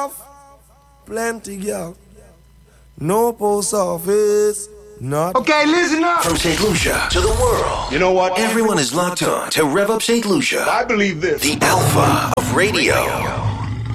have plenty, girl. No post office, not. Okay, listen up. From St. Lucia to the world. You know what? Everyone is locked on to Rev Up St. Lucia. I believe this. The alpha of radio.